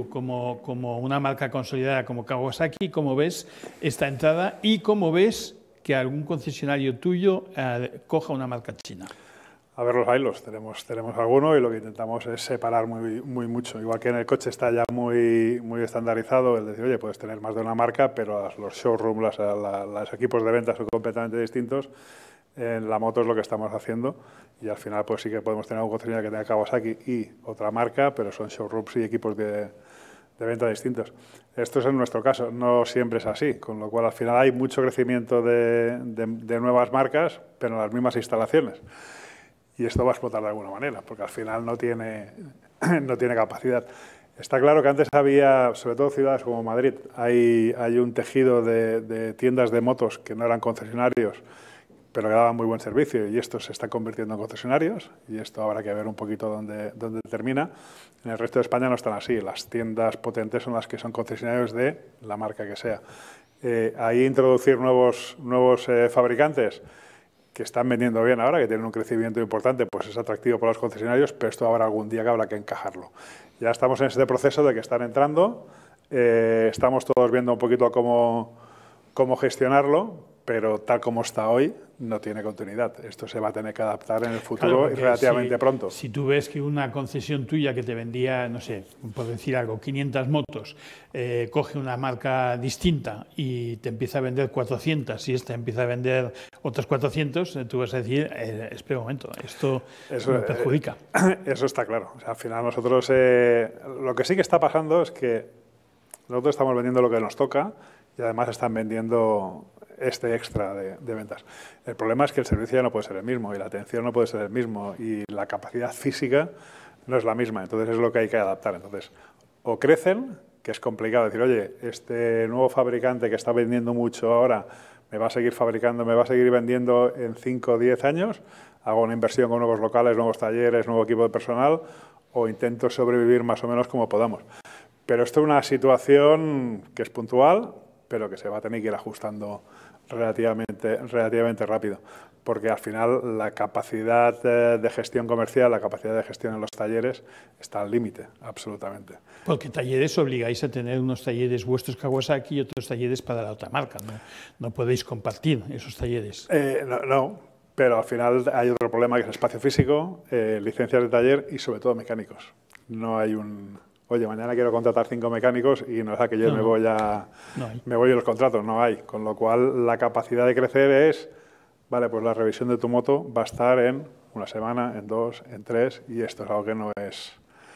como una marca consolidada como Kawasaki, cómo ves esta entrada y cómo ves que algún concesionario tuyo coja una marca china? A ver, los hilos, tenemos alguno y lo que intentamos es separar muy mucho. Igual que en el coche está ya muy estandarizado el decir, oye, puedes tener más de una marca, pero los showrooms, los equipos de ventas son completamente distintos. En la moto es lo que estamos haciendo y al final pues sí que podemos tener un concesionario que tenga Kawasaki y otra marca, pero son showrooms y equipos de venta distintos. Esto es en nuestro caso, no siempre es así, con lo cual al final hay mucho crecimiento de nuevas marcas, pero en las mismas instalaciones. Y esto va a explotar de alguna manera, porque al final no tiene capacidad. Está claro que antes había, sobre todo ciudades como Madrid, hay un tejido de tiendas de motos que no eran concesionarios, pero que daban muy buen servicio, y esto se está convirtiendo en concesionarios, y esto habrá que ver un poquito dónde termina. En el resto de España no están así, las tiendas potentes son las que son concesionarios de la marca que sea. Ahí introducir nuevos fabricantes que están vendiendo bien ahora, que tienen un crecimiento importante, pues es atractivo para los concesionarios, pero esto habrá algún día que habrá que encajarlo. Ya estamos en este proceso de que están entrando, estamos todos viendo un poquito cómo gestionarlo, pero tal como está hoy, no tiene continuidad. Esto se va a tener que adaptar en el futuro, claro, y relativamente pronto. Si tú ves que una concesión tuya que te vendía, no sé, por decir algo, 500 motos, coge una marca distinta y te empieza a vender 400 y esta empieza a vender otras 400, tú vas a decir, espera un momento, esto me perjudica. Eso está claro. O sea, al final nosotros, lo que sí que está pasando es que nosotros estamos vendiendo lo que nos toca y además están vendiendo este extra de ventas. El problema es que el servicio ya no puede ser el mismo y la atención no puede ser el mismo y la capacidad física no es la misma. Entonces es lo que hay que adaptar. Entonces, o crecen, que es complicado decir, oye, este nuevo fabricante que está vendiendo mucho ahora me va a seguir fabricando, me va a seguir vendiendo en 5 o 10 años, hago una inversión con nuevos locales, nuevos talleres, nuevo equipo de personal, o intento sobrevivir más o menos como podamos. Pero esto es una situación que es puntual, pero que se va a tener que ir ajustando relativamente rápido, porque al final la capacidad de gestión comercial, la capacidad de gestión en los talleres está al límite, absolutamente. Porque talleres obligáis a tener unos talleres vuestros Kawasaki y otros talleres para la otra marca, ¿no? No podéis compartir esos talleres. No, pero al final hay otro problema que es el espacio físico, licencias de taller y sobre todo mecánicos. No hay oye, mañana quiero contratar 5 mecánicos y no es que yo me voy a los contratos, no hay. Con lo cual, la capacidad de crecer es, vale, pues la revisión de tu moto va a estar en una semana, en 2, en 3, y esto es algo que no es...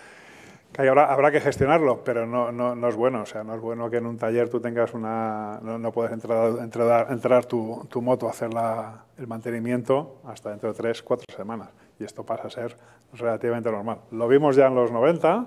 Que habrá que gestionarlo, pero no es bueno. O sea, no es bueno que en un taller tú tengas no puedes entrar tu moto a hacer el mantenimiento hasta dentro de 3, 4 semanas. Y esto pasa a ser relativamente normal. Lo vimos ya en los 90...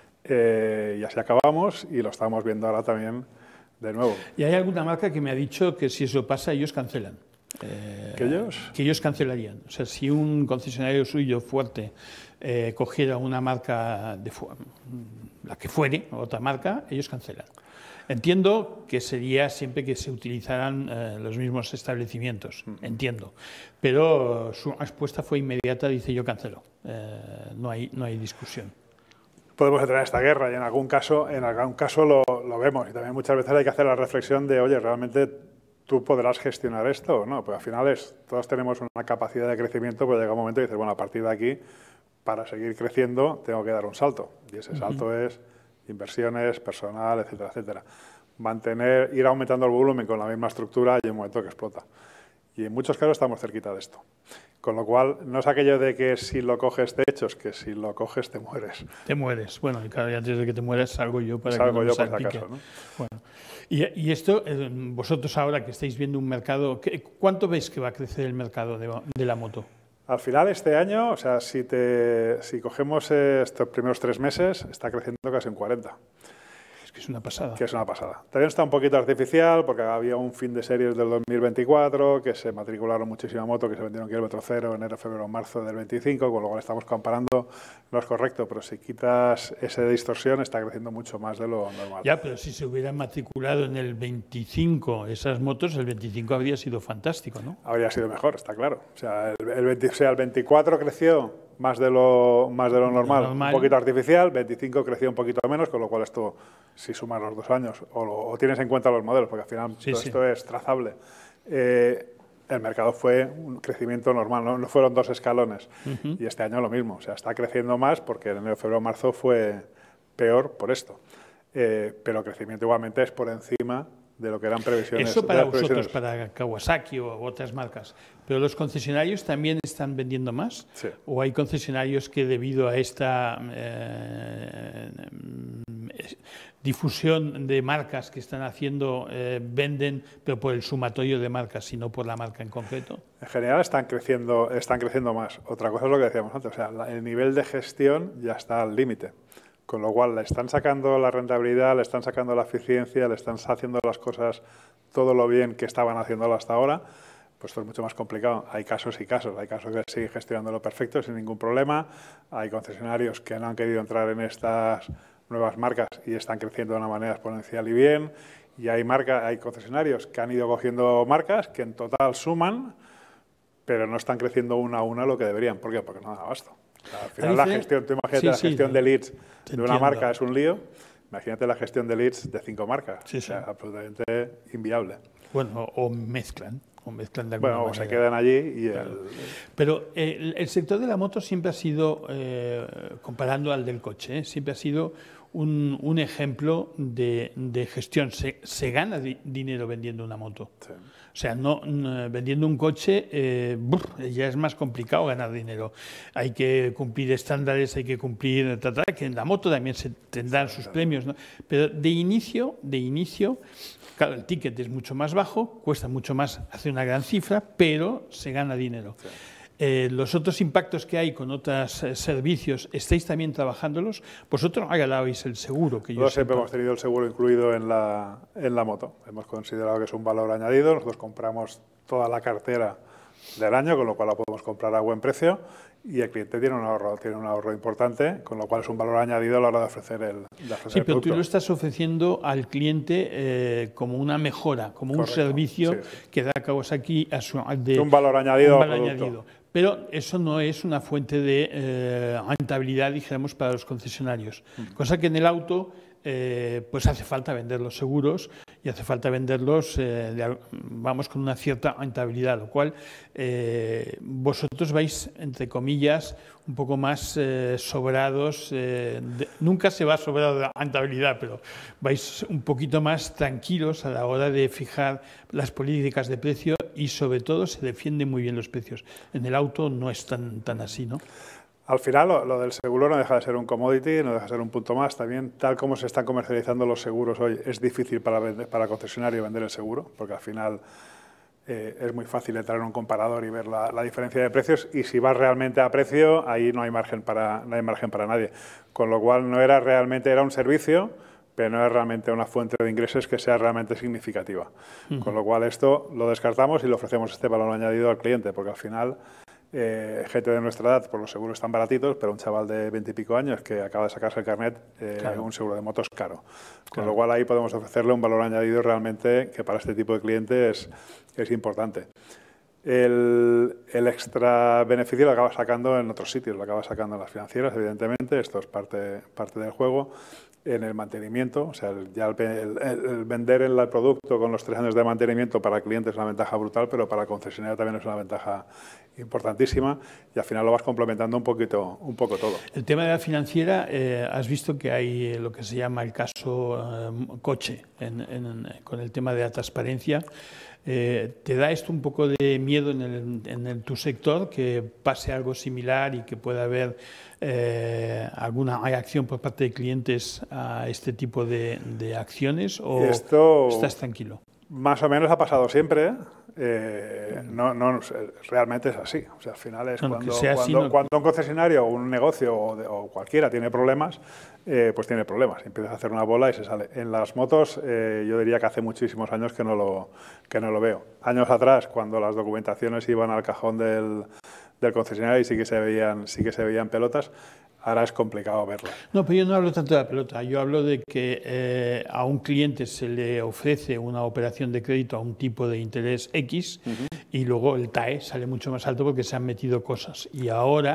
y así acabamos y lo estamos viendo ahora también de nuevo. ¿Y hay alguna marca que me ha dicho que si eso pasa ellos cancelan? ¿Que ellos? Que ellos cancelarían. O sea, si un concesionario suyo fuerte cogiera una marca, la que fuere, otra marca, ellos cancelan. Entiendo que sería siempre que se utilizaran los mismos establecimientos, entiendo. Pero su respuesta fue inmediata, dice yo cancelo. No hay discusión. Podemos entrar en esta guerra y en algún caso lo vemos. Y también muchas veces hay que hacer la reflexión de, oye, ¿realmente tú podrás gestionar esto o no? Pues al final todos tenemos una capacidad de crecimiento, pero llega un momento y dices, bueno, a partir de aquí, para seguir creciendo, tengo que dar un salto. Y ese salto es inversiones, personal, etcétera, etcétera. Ir aumentando el volumen con la misma estructura y un momento que explota. Y en muchos casos estamos cerquita de esto. Con lo cual, no es aquello de que si lo coges te echas, que si lo coges te mueres. Te mueres. Bueno, y claro, y antes de que te mueras salgo yo para salgo que no yo por si acaso, ¿no? Bueno. Y esto, vosotros ahora que estáis viendo un mercado, ¿cuánto veis que va a crecer el mercado de la moto? Al final, este año, o sea, si cogemos estos primeros 3 meses, está creciendo casi un 40%. Que es una pasada. Que es una pasada. También está un poquito artificial porque había un fin de series del 2024, que se matricularon muchísima moto, que se vendieron kilómetro cero, enero, febrero, marzo del 25, con lo cual estamos comparando, no es correcto, pero si quitas esa distorsión está creciendo mucho más de lo normal. Ya, pero si se hubieran matriculado en el 25 esas motos, el 25 habría sido fantástico, ¿no? Habría sido mejor, está claro. O sea, el 24 creció más de lo normal, un poquito artificial, 25 creció un poquito menos, con lo cual esto, si sumas los 2 años o tienes en cuenta los modelos, porque al final esto es trazable, el mercado fue un crecimiento normal, no fueron 2 escalones. Y este año lo mismo, o sea, está creciendo más porque en enero, febrero, marzo fue peor por esto. Pero el crecimiento igualmente es por encima de lo que eran previsiones. Eso para vosotros, para Kawasaki o otras marcas. ¿Pero los concesionarios también están vendiendo más? Sí. ¿O hay concesionarios que debido a esta difusión de marcas que están haciendo venden, pero por el sumatorio de marcas y no por la marca en concreto? En general están creciendo más. Otra cosa es lo que decíamos antes, o sea, el nivel de gestión ya está al límite. Con lo cual le están sacando la rentabilidad, le están sacando la eficiencia, le están haciendo las cosas todo lo bien que estaban haciéndolo hasta ahora, pues esto es mucho más complicado. Hay casos y casos. Hay casos que siguen gestionándolo perfecto, sin ningún problema. Hay concesionarios que no han querido entrar en estas nuevas marcas y están creciendo de una manera exponencial y bien. Y hay concesionarios que han ido cogiendo marcas que en total suman, pero no están creciendo una a una lo que deberían. ¿Por qué? Porque no dan abasto. Al final la gestión, tú imagínate la gestión de leads de una marca es un lío, imagínate la gestión de leads de 5 marcas, o sea, absolutamente inviable. Bueno, o mezclan de alguna manera. O se quedan allí y Pero el sector de la moto siempre ha sido, comparando al del coche, siempre ha sido un ejemplo de gestión. Se gana dinero vendiendo una moto. Sí. O sea, vendiendo un coche ya es más complicado ganar dinero. Hay que cumplir estándares, hay que cumplir... que en la moto también se tendrán sus premios, ¿no? Pero de inicio, claro, el ticket es mucho más bajo, cuesta mucho más hacer una gran cifra, pero se gana dinero. Sí. Los otros impactos que hay con otros servicios, ¿estáis también trabajándolos? Vosotros hablabais el seguro. Que yo siempre hemos tenido el seguro incluido en la moto. Hemos considerado que es un valor añadido. Nosotros compramos toda la cartera del año, con lo cual la podemos comprar a buen precio. Y el cliente tiene un ahorro importante, con lo cual es un valor añadido a la hora de ofrecer el producto. Sí, pero tú lo estás ofreciendo al cliente como una mejora, como un servicio que da Kawasaki un valor añadido al producto. Pero eso no es una fuente de rentabilidad, dijéramos, para los concesionarios. Cosa que en el auto pues hace falta vender los seguros y hace falta venderlos, vamos, con una cierta rentabilidad, lo cual vosotros vais, entre comillas, un poco más sobrados. Nunca se va sobrado de rentabilidad, pero vais un poquito más tranquilos a la hora de fijar las políticas de precio y, sobre todo, se defienden muy bien los precios. En el auto no es tan así, ¿no? Al final, lo del seguro no deja de ser un commodity, no deja de ser un punto más. También, tal como se están comercializando los seguros hoy, es difícil para el concesionario vender el seguro, porque al final es muy fácil entrar en un comparador y ver la diferencia de precios, y si vas realmente a precio, ahí no hay margen para nadie. Con lo cual, era un servicio, pero no es realmente una fuente de ingresos que sea realmente significativa. Con lo cual, esto lo descartamos y le ofrecemos este valor añadido al cliente, porque al final... gente de nuestra edad, pues los seguros están baratitos, pero un chaval de 20 y pico años que acaba de sacarse el carnet, un seguro de moto es caro. Con lo cual ahí podemos ofrecerle un valor añadido realmente que para este tipo de cliente es importante. El extra beneficio lo acaba sacando en otros sitios, lo acaba sacando en las financieras, evidentemente, esto es parte del juego. En el mantenimiento, o sea, el vender el producto con los 3 años de mantenimiento para el cliente es una ventaja brutal, pero para el concesionario también es una ventaja importantísima, y al final lo vas complementando un poco todo. El tema de la financiera, has visto que hay lo que se llama el caso coche con el tema de la transparencia. ¿Te da esto un poco de miedo en tu sector, que pase algo similar y que pueda haber alguna reacción por parte de clientes a este tipo de acciones, o estás tranquilo? Más o menos ha pasado siempre. No, realmente es así. O sea, al final es cuando un concesionario o un negocio o cualquiera tiene problemas, pues tiene problemas. Empiezas a hacer una bola y se sale. En las motos, yo diría que hace muchísimos años que no lo veo. Años atrás, cuando las documentaciones iban al cajón del concesionario y sí que se veían pelotas. Ahora es complicado verlo. No, pero yo no hablo tanto de la pelota. Yo hablo de que a un cliente se le ofrece una operación de crédito a un tipo de interés X y luego el TAE sale mucho más alto porque se han metido cosas. Y ahora